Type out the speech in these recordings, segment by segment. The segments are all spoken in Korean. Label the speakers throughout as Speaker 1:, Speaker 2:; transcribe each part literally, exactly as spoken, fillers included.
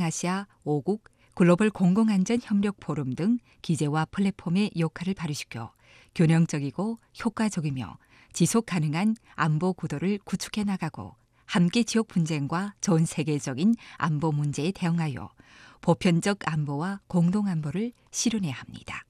Speaker 1: 동아시아 오 국 글로벌 공공안전협력 포럼 등 기제와 플랫폼의 역할을 발휘시켜 균형적이고 효과적이며 지속 가능한 안보 구도를 구축해 나가고 함께 지역 분쟁과 전 세계적인 안보 문제에 대응하여 보편적 안보와 공동안보를 실현해야 합니다.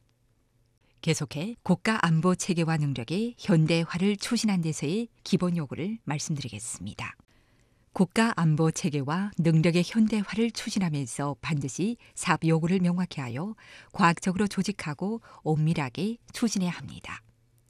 Speaker 1: 계속해 국가 안보 체계와 능력의 현대화를 추진한 데서의 기본 요구를 말씀드리겠습니다. 국가 안보 체계와 능력의 현대화를 추진하면서 반드시 사업 요구를 명확히 하여 과학적으로 조직하고 엄밀하게 추진해야 합니다.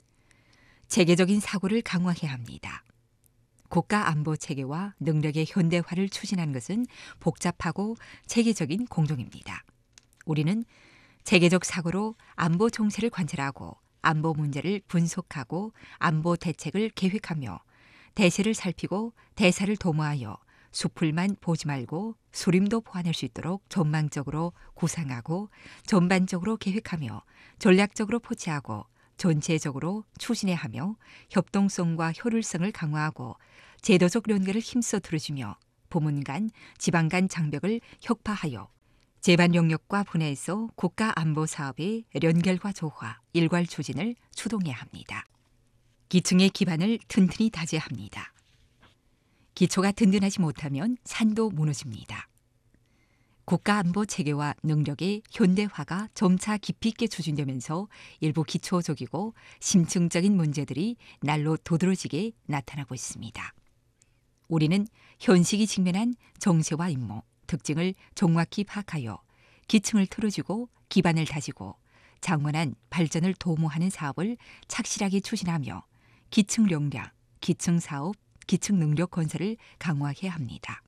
Speaker 1: 체계적인 사고를 강화해야 합니다. 국가 안보 체계와 능력의 현대화를 추진하는 것은 복잡하고 체계적인 공정입니다. 우리는 체계적 사고로 안보 정세를 관찰하고 안보 문제를 분석하고 안보 대책을 계획하며 대세를 살피고 대사를 도모하여 숲을만 보지 말고 수림도 보완할 수 있도록 전망적으로 구상하고 전반적으로 계획하며 전략적으로 포치하고 전체적으로 추진해야 하며 협동성과 효율성을 강화하고 제도적 연계를 힘써 들어주며 부문 간, 지방 간 장벽을 혁파하여 제반 영역과 분야에서 국가 안보 사업의 연결과 조화, 일괄 추진을 추동해야 합니다. 기층의 기반을 튼튼히 다져야 합니다. 기초가 든든하지 못하면 산도 무너집니다. 국가안보 체계와 능력의 현대화가 점차 깊이 있게 추진되면서 일부 기초적이고 심층적인 문제들이 날로 도드라지게 나타나고 있습니다. 우리는 현실이 직면한 정세와 임무, 특징을 정확히 파악하여 기층을 틀어주고 기반을 다지고 장원한 발전을 도모하는 사업을 착실하게 추진하며 기층 역량, 기층 사업, 기층 능력 건설을 강화해야 합니다.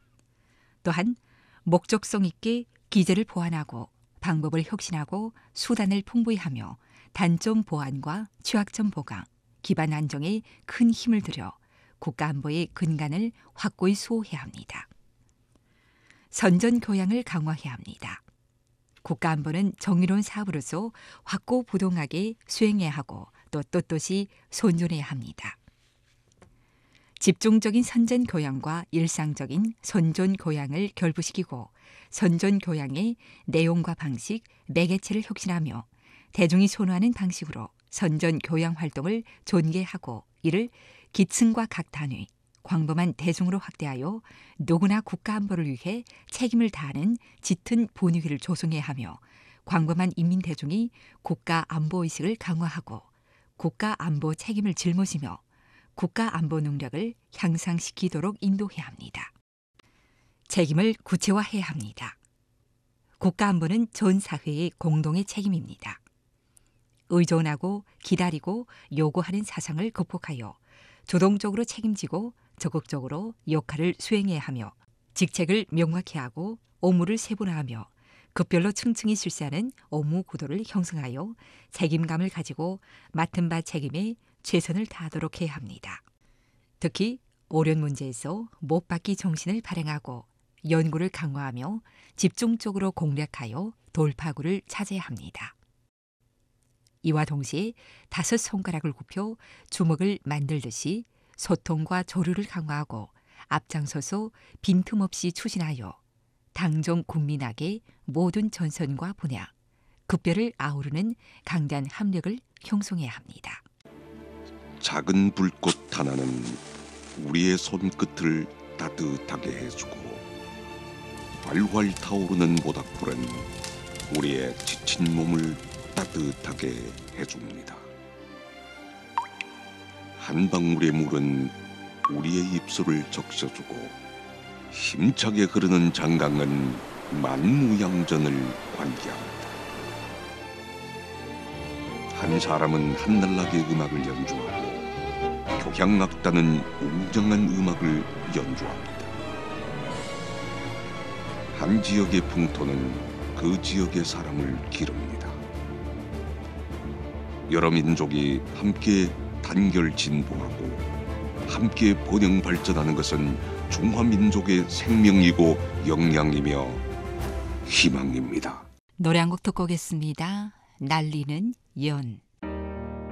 Speaker 1: 또한 목적성 있게 기제를 보완하고 방법을 혁신하고 수단을 풍부히 하며 단점 보완과 취약점 보강, 기반 안정에 큰 힘을 들여 국가안보의 근간을 확고히 수호해야 합니다. 선전 교양을 강화해야 합니다. 국가안보는 정의로운 사업으로서 확고부동하게 수행해야 하고 또 떳떳이 손존해야 합니다. 집중적인 선전 교양과 일상적인 선전 교양을 결부시키고 선전 교양의 내용과 방식, 매개체를 혁신하며 대중이 선호하는 방식으로 선전 교양 활동을 전개하고 이를 기층과 각 단위, 광범한 대중으로 확대하여 누구나 국가안보를 위해 책임을 다하는 짙은 분위기를 조성해야 하며 광범한 인민 대중이 국가안보의식을 강화하고 국가안보 책임을 짊어지며 국가안보 능력을 향상시키도록 인도해야 합니다. 책임을 구체화해야 합니다. 국가안보는 전 사회의 공동의 책임입니다. 의존하고 기다리고 요구하는 사상을 극복하여 주동적으로 책임지고 적극적으로 역할을 수행해야 하며 직책을 명확히 하고 업무를 세분화하며 급별로 층층이 실시하는 업무 구도를 형성하여 책임감을 가지고 맡은 바 책임에 최선을 다하도록 해야 합니다. 특히 오련 문제에서 못 받기 정신을 발행하고 연구를 강화하며 집중적으로 공략하여 돌파구를 찾아야 합니다. 이와 동시에 다섯 손가락을 굽혀 주먹을 만들듯이 소통과 조류를 강화하고 앞장서서 빈틈없이 추진하여 당정 국민학의 모든 전선과 분야, 급별을 아우르는 강단 합력을 형성해야 합니다.
Speaker 2: 작은 불꽃 하나는 우리의 손끝을 따뜻하게 해주고 활활 타오르는 모닥불은 우리의 지친 몸을 따뜻하게 해줍니다. 한 방울의 물은 우리의 입술을 적셔주고 힘차게 흐르는 장강은 만무양전을 관계합니다. 한 사람은 한날나게 음악을 연주하고 교향악단은 웅장한 음악을 연주합니다. 한 지역의 풍토는 그 지역의 사람을 기릅니다. 여러 민족이 함께 단결 진보하고 함께 번영 발전하는 것은 중화민족의 생명이고 역량이며 희망입니다.
Speaker 1: 노래 한 곡 듣고 오겠습니다. 날리는 연.